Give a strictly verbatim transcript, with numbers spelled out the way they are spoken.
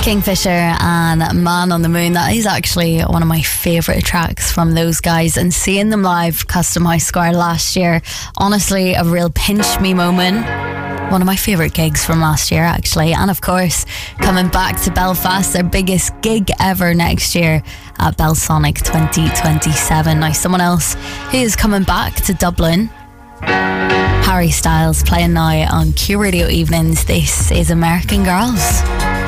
Kingfisher and Man on the Moon. That is actually one of my favourite tracks from those guys, and seeing them live Custom House Square last year, honestly a real pinch me moment. One of my favourite gigs from last year actually. And of course coming back to Belfast, their biggest gig ever next year at Belsonic twenty twenty-seven. Now someone else who is coming back to Dublin, Harry Styles, playing now on Q Radio Evenings. This is American Girls.